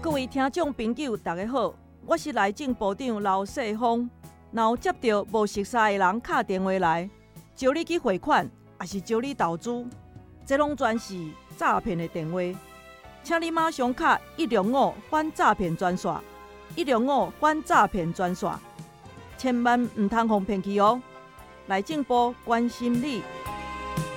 各位听众朋友，大家好，我是内政部长刘世芳。若有接到无熟悉的人打电话来，招你去汇款，还是招你投资，这拢全是诈骗的电话。请你马上打105反诈骗专线，105反诈骗专线，千万唔通互骗去哦。内政部关心你。